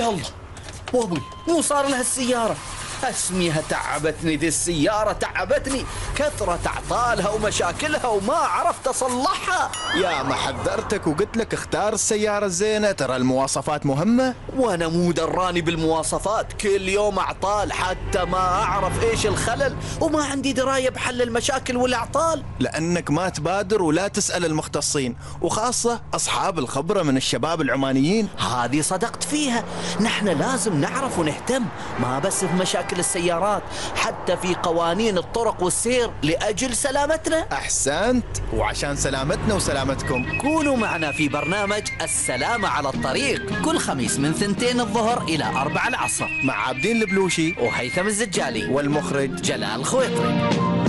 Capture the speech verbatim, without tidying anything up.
الله، وابوي مو صار لها السيارة. اسميها تعبتني ذي السيارة، تعبتني كثرة اعطالها ومشاكلها وما عرفت اصلحها. يا ما حذرتك وقلت لك اختار السيارة الزينة، ترى المواصفات مهمة. وانا مو دراني بالمواصفات، كل يوم اعطال حتى ما اعرف ايش الخلل، وما عندي دراية بحل المشاكل والاعطال. لانك ما تبادر ولا تسأل المختصين، وخاصة اصحاب الخبرة من الشباب العمانيين. هذه صدقت فيها، نحن لازم نعرف ونهتم، ما بس في مشاكل السيارات، حتى في قوانين الطرق والسير لأجل سلامتنا. أحسنت، وعشان سلامتنا وسلامتكم كونوا معنا في برنامج السلامة على الطريق كل خميس من ثنتين الظهر إلى أربع العصر مع عابدين البلوشي وهيثم الزجالي والمخرج جلال خويطري.